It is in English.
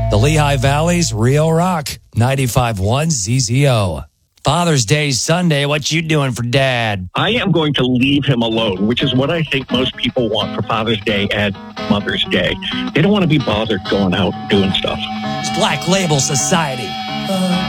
The Lehigh Valley's Rio Rock, 95.1 ZZO. Father's Day Sunday, what you doing for Dad? I am going to leave him alone, which is what I think most people want for Father's Day and Mother's Day. They don't want to be bothered going out and doing stuff. It's Black Label Society.